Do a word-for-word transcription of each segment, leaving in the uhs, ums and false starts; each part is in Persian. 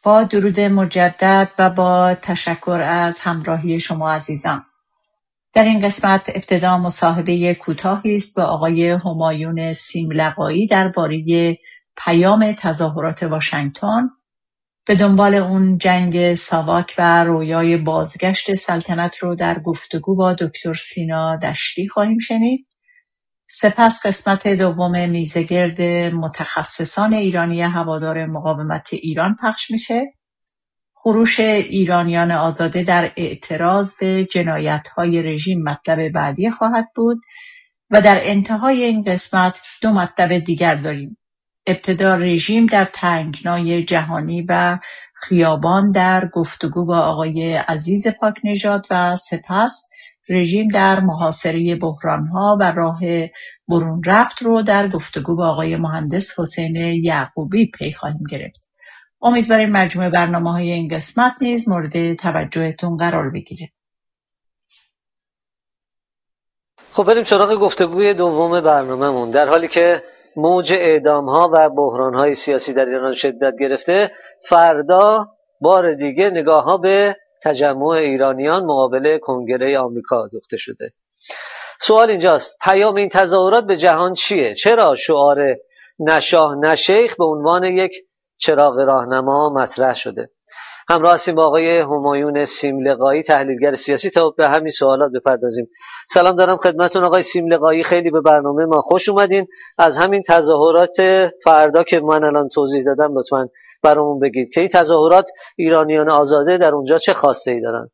با درود مجدد و با تشکر از همراهی شما عزیزان. در این قسمت ابتدا مصاحبه کوتاهی است با آقای همایون سیملقایی درباره پیام تظاهرات واشنگتن، به دنبال اون جنگ ساواک و رویای بازگشت سلطنت رو در گفتگو با دکتر سینا دشتی خواهیم شنید. سپس قسمت دوم میزگرد متخصصان ایرانی هوادار مقاومت ایران پخش میشه. خروش ایرانیان آزاده در اعتراض به جنایت‌های رژیم مطلب بعدی خواهد بود و در انتهای این قسمت دو مطلب دیگر داریم. ابتدا رژیم در تنگنای جهانی و خیابان در گفتگو با آقای عزیز پاکنژاد و سپس رژیم در محاصره بحران‌ها و راه برون رفت رو در گفتگو با آقای مهندس حسین یعقوبی پی خواهیم گرفت. امیدواریم مجموع برنامه‌های این قسمت نیز مورد توجهتون قرار بگیره. خب بریم سراغ گفتگوی دوم برنامه‌مون. در حالی که موج اعدام‌ها و بحران‌های سیاسی در ایران شدت گرفته، فردا بار دیگه نگاه‌ها به تجمع ایرانیان مقابل کنگره آمریکا دوخته شده. سوال اینجاست، پیام این تظاهرات به جهان چیه؟ چرا شعار نشاه نشیخ به عنوان یک چراغ راهنما مطرح شده؟ همراه هستیم با آقای همایون سیملقایی، تحلیلگر سیاسی، تا به همین سوالات بپردازیم. سلام دارم خدمتتون آقای سیملقایی، خیلی به برنامه ما خوش اومدین. از همین تظاهرات فردا که من الان توضیح دادم لطفاً برامون بگید که این تظاهرات ایرانیان آزاده در اونجا چه خواسته‌ای دارن؟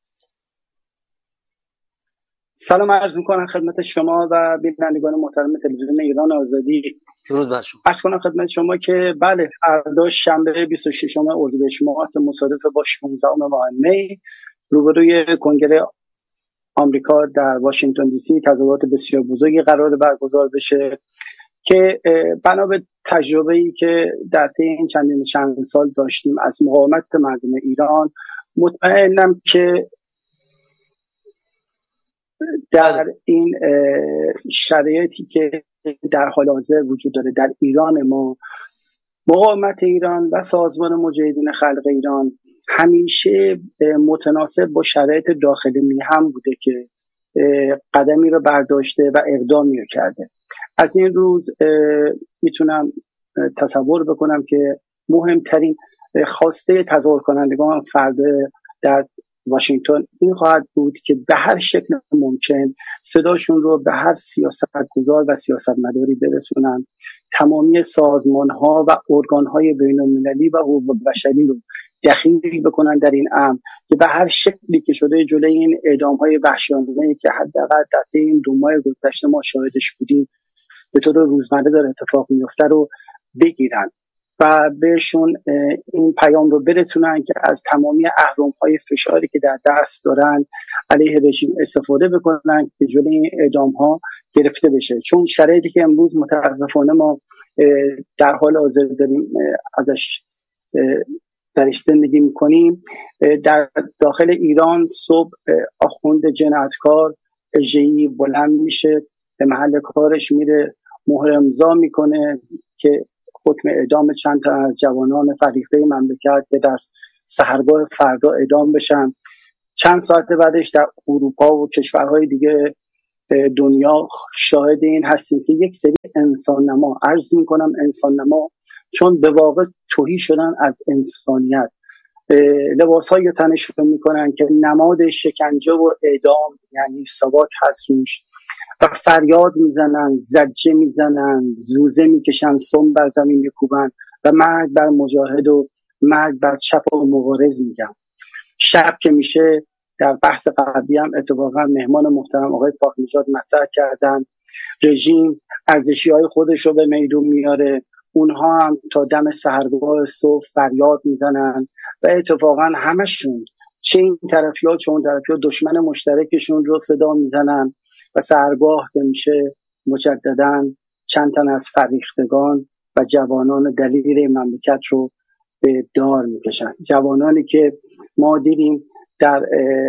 سلام عرض می‌کنم خدمت شما و بینندگان محترم تلویزیون ایران آزادی. درود بر شما. عرض کنم خدمت شما که بله، فردا شنبه بیست و ششم اردیبهشت ماه که مصادف با شانزدهم ماه می، روبروی کنگره آمریکا در واشنگتن دی سی تظاهرات بسیار بزرگی قرار برگزار بشه که بنا به تجربه‌ای که در طی این چندین چند سال داشتیم از مقاومت مردم ایران، مطمئنم که در این شرایطی که در حال حاضر وجود داره در ایران ما، مقاومت ایران و سازمان مجاهدین خلق ایران همیشه متناسب با شرایط داخلی میهم بوده که قدمی رو برداشته و اقدامی رو کرده. از این روز میتونم تصور بکنم که مهمترین خواسته تظاهر کنندگان فردا در واشنگتن این خواهد بود که به هر شکل ممکن صداشون رو به هر سیاستگزار و سیاستمداری برسونن، تمامی سازمان‌ها و ارگان‌های بین‌المللی و حقوق بشری رو دخیل بکنن در این امر که به هر شکلی که شده جلوی این اعدام‌های وحشیانه‌ای که حداقل در این دو ماه گذشته ما شاهدش بودیم به طور روزمره داره اتفاق میفته رو بگیرن و بهشون این پیام رو برسونن که از تمامی اهرم‌های فشاری که در دست دارن علیه رژیم استفاده بکنن که جلوی این اعدام‌ها گرفته بشه. چون شرایطی که امروز متاسفانه ما در حال حاضر داریم ازش درش زندگی می‌کنیم، در داخل ایران صبح آخوند جنایتکار اژه‌ای بلند میشه، به محل کارش میره، مهر امضا میکنه که حکم اعدام چند تا از جوانان فریقه مملکت که در سحرگاه فردا اعدام بشن. چند ساعت بعدش در اروپا و کشورهای دیگه دنیا شاهد این هستیم که یک سری انسان نما، عرض میکنم انسان نما، چون به واقع تهی شدن از انسانیت، لباسهای تنشون میکنن که نماد شکنجه و اعدام یعنی ساواک هست روش، و فریاد میزنن، زجه میزنن، زوزه میکشن، سم بر زمین میکوبن و مرگ بر مجاهد و مرگ بر چپ و مبارز میگن. شب که میشه، در بحث قبلی هم اتفاقا مهمان محترم آقای پاکنژاد مطرح کردن، رژیم ارزشی های خودش رو به میدون میاره، اونها هم تا دم سحرگاه صبح فریاد میزنن و اتفاقا همشون چه این طرفی ها چه اون طرفی ها دشمن مشترکشون رو صدا میزنن و سحرگاه که میشه مجددا چند تن از فریختگان و جوانان دلیر مملکت رو به دار میکشن. جوانانی که ما دیدیم در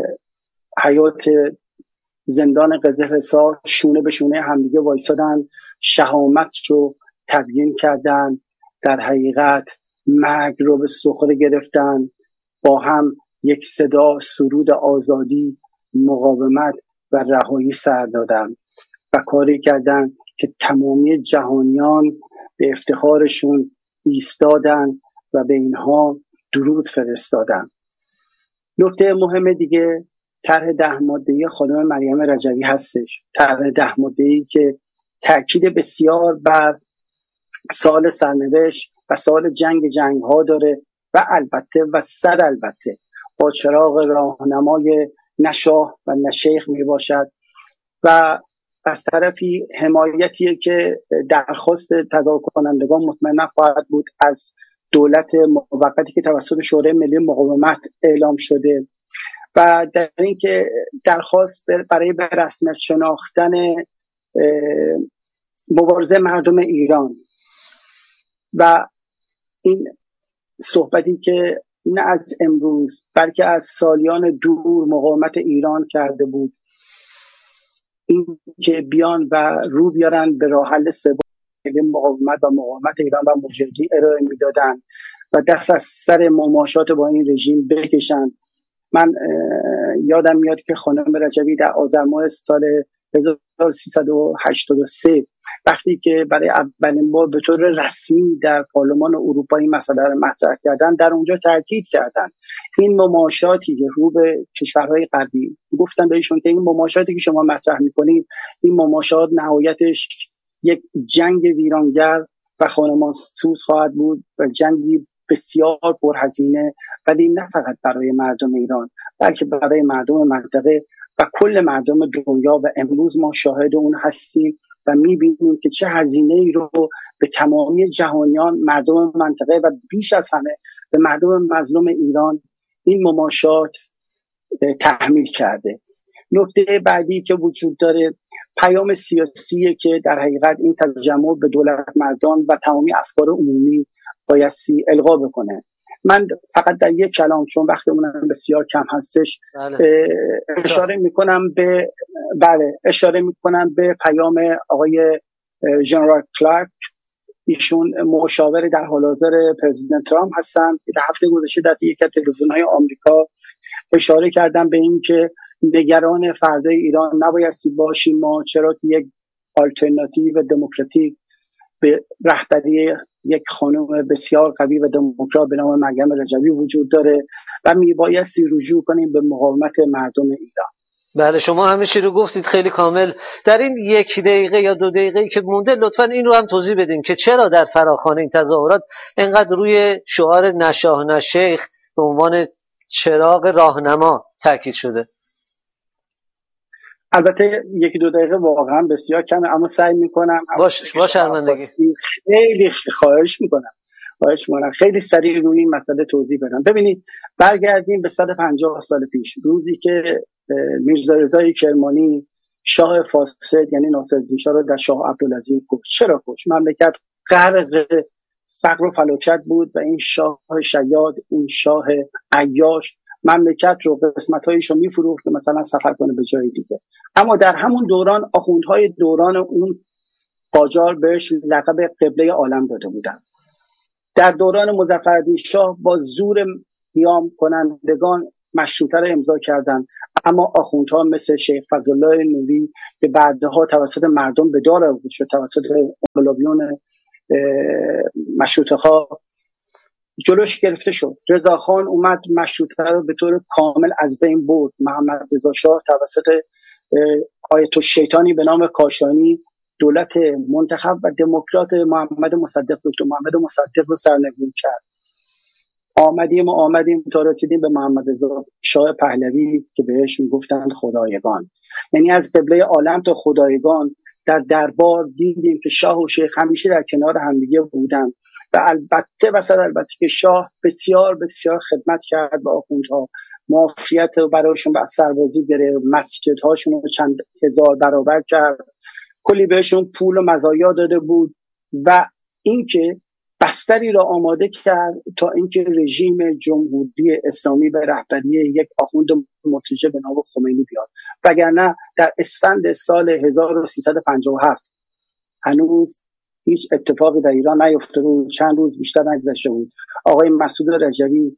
حیات زندان قزل‌رسا شونه به شونه همدیگه وایسادن، شهامت رو تبیین کردن، در حقیقت مرگ رو به سخره گرفتن، با هم یک صدا سرود آزادی، مقاومت و رهایی سر دادن و کاری کردن که تمامی جهانیان به افتخارشون ایستادن و به اینها درود فرستادن. نکته مهم دیگه طرح ده ماده‌ای خانم مریم رجوی هستش. طرح ده ماده‌ای که تاکید بسیار بر سال سرنوشت و سال جنگ جنگ ها داره و البته و صد البته با چراغ راهنمای نه شاه و نه شیخ می باشد و از طرفی حمایتیه که درخواست تظاهر کنندگان مطمئنا خواهد بود از دولت موقتی که توسط شورای ملی مقاومت اعلام شده و در این که درخواست برای به رسمیت شناختن مبارزه مردم ایران و این صحبتی که نه از امروز بلکه از سالیان دور مقاومت ایران کرده بود، این که بیان و رو بیارن به راه حل سوم مقاومت و مقاومت ایران و مجاهدین ارائه میدادن و دست از سر مماشات با این رژیم بکشن. من یادم میاد که خانم رجوی در آذر ماه سال هزار و سیصد و هشتاد و سه وقتی که برای اولین بار به طور رسمی در پارلمان اروپا این مسئله رو مطرح کردن، در اونجا تاکید کردن این مماشاتی که رو به کشورهای غربی گفتن بهشون که این مماشاتی که شما مطرح میکنید این مماشات نهایتش یک جنگ ویرانگر و خانمانسوز خواهد بود و جنگی بسیار پرهزینه، ولی نه فقط برای مردم ایران بلکه برای مردم منطقه و کل مردم دنیا و امروز ما شاهد اون هستیم و میبینیم که چه هزینه ای رو به تمامی جهانیان، مردم منطقه و بیش از همه به مردم مظلوم ایران این مماشات تحمیل کرده. نکته بعدی که وجود داره پیام سیاسیه که در حقیقت این تجمع به دولت مردان و تمامی افکار عمومی بایستی القا بکنه. من فقط در یک کلام چون وقتمون بسیار کم هستش بله. اشاره میکنم به بله اشاره میکنم به پیام آقای ژنرال کلارک. ایشون مشاور در حال حاضر پرزیدنت ترامپ هستند. در هفته گذشته در یکی از تلویزیون‌های آمریکا اشاره کردن به این که نگران فردای ایران نبایستی باشیم ما، چرا که یک آلترناتیو دموکراتیک به رهبری یک خانم بسیار قوی و دموکرات به نام مریم رجوی وجود داره و میبایستی رجوع کنیم به مقاومت مردم ایران. بله شما همه چی رو گفتید خیلی کامل. در این یک دقیقه یا دو دقیقه که مونده لطفاً این رو هم توضیح بدین که چرا در فراخوان این تظاهرات اینقدر روی شعار نه شاه نه شیخ به عنوان چراغ راهنما تاکید شده؟ البته یک دو دقیقه واقعا بسیار کمه اما سعی میکنم باش باش شرمندگی خیلی خواهش میکنم خواهش میکنم خیلی سریع روی این مسئله توضیح بدم. ببینید برگردیم به صد و پنجاه سال پیش، روزی که میرزا رضای کرمانی شاه فاسد یعنی ناصرالدین شاه رو در شاه عبدالعزیز کشت. چرا کشت؟ مملکت غرق فقر و فلاکت بود و این شاه شیاد، این شاه عیاش مملکت رو قسمت‌هایش رو می‌فروخت که مثلا سفر کنه به جای دیگه. اما در همون دوران آخوندهای دوران اون قاجار بهش لقب قبله عالم داده بودن. در دوران مظفرالدین شاه با زور قیام کنندگان مشروطه رو امضا کردن، اما آخوندها مثل شیخ فضلالله نوری که بعدها توسط مردم به دار آورده شد توسط انقلابیون مشروطه‌خواه جلوش گرفته شد. رضاخان اومد مشروطه رو به طور کامل از بین برد. محمد رضا شاه توسط آیت الشیطانی به نام کاشانی دولت منتخب و دموکرات محمد مصدق دکتر محمد مصدق رو سرنگون کرد. آمدیم و آمدیم تا رسیدیم به محمد رضا شاه پهلوی که بهش میگفتند خدایگان، یعنی از قبله عالم تا خدایگان. در دربار دیدیم که شاه و شیخ همیشه در کنار همدیگه بودن و البته و صد البته که شاه بسیار بسیار خدمت کرد به آخوندها، معافیت برایشون به سربازی گرفت، مسجدهاشون رو چند هزار برابر کرد، کلی بهشون پول و مزایا داده بود و اینکه بستری را آماده کرد تا اینکه رژیم جمهوری اسلامی به رهبری یک آخوند مرتجع به نام خمینی بیاد. وگرنه در اسفند سال هزار و سیصد و پنجاه و هفت هنوز هیچ اتفاقی در ایران نیفتاده بود، چند روز بیشتر نگذشته بود آقای مسعود رجوی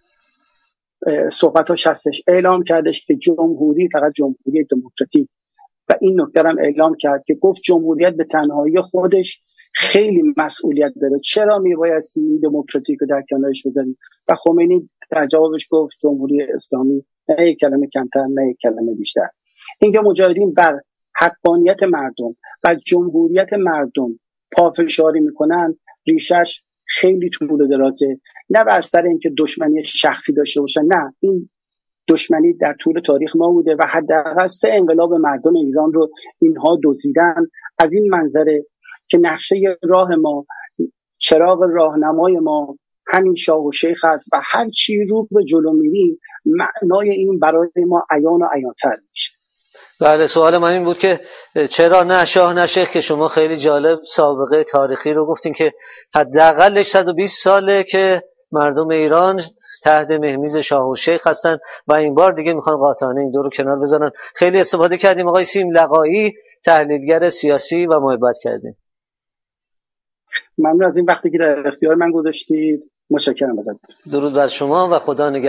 صحبتاش هستش اعلام کردش که جمهوری فقط جمهوری دموکراتیک، و این نکته هم اعلام کرد که گفت جمهوریت به تنهایی خودش خیلی مسئولیت داره، چرا میبایستی این دموکراتیک رو در کنارش بذاریم؟ و خمینی در جوابش گفت جمهوری اسلامی، نه یک کلمه کمتر نه یک کلمه بیشتر. اینکه مجاهدین بر حقانیت مردم و جمهوریت مردم پافشاری میکنن ریشش خیلی طول و درازه، نه بر سر اینکه دشمنی شخصی داشته باشن، نه، این دشمنی در طول تاریخ ما بوده و حداقل سه انقلاب مردم ایران رو اینها دزدیدن. از این منظره که نقشه راه ما، چراغ راهنمای ما همین شاه و شیخ است و هر چی رو به جلو میریم معنای این برای ما عیان و عیان‌تر میشه. بله، سوال من این بود که چرا نه شاه نه شیخ، که شما خیلی جالب سابقه تاریخی رو گفتین که حداقلش صد و بیست ساله که مردم ایران تحت مهمیز شاه و شیخ هستن و این بار دیگه میخوان قاطعانه این دو رو کنار بزنن. خیلی استفاده کردیم. آقای سیم لقایی، تحلیلگر سیاسی، و محبت کردیم. ممنون از این وقتی که در اختیار من گذاشتید. متشکرم ازت. درود بر شما و خدا نگهدار.